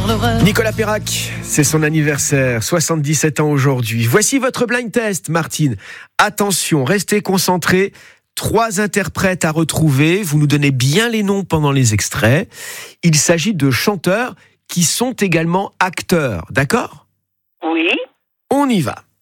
parlerai. Nicolas Perrac, c'est son anniversaire, 77 ans aujourd'hui. Voici votre blind test, Martine. Attention, restez concentrés. 3 interprètes à retrouver. Vous nous donnez bien les noms pendant les extraits. Il s'agit de chanteurs qui sont également acteurs, d'accord ? Oui. On y va.